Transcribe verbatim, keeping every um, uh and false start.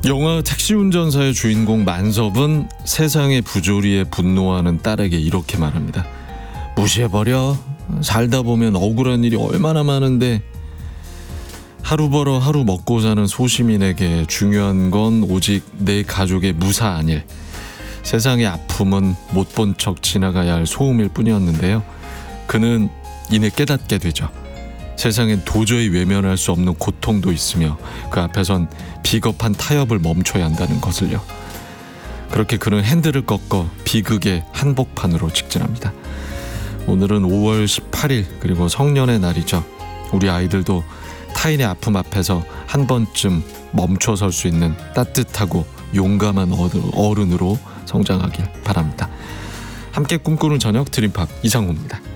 영화 택시 운전사의 주인공 만섭은 세상의 부조리에 분노하는 딸에게 이렇게 말합니다. 무시해버려. 살다 보면 억울한 일이 얼마나 많은데. 하루 벌어 하루 먹고 사는 소시민에게 중요한 건 오직 내 가족의 무사한 일. 세상의 아픔은 못 본 척 지나가야 할 소음일 뿐이었는데요. 그는 이내 깨닫게 되죠. 세상엔 도저히 외면할 수 없는 고통도 있으며 그 앞에선 비겁한 타협을 멈춰야 한다는 것을요. 그렇게 그는 핸들을 꺾어 비극의 한복판으로 직진합니다. 오늘은 오월 십팔일 그리고 성년의 날이죠. 우리 아이들도 타인의 아픔 앞에서 한 번쯤 멈춰설 수 있는 따뜻하고 용감한 어른으로 성장하길 바랍니다. 함께 꿈꾸는 저녁 드림팝 이상호입니다.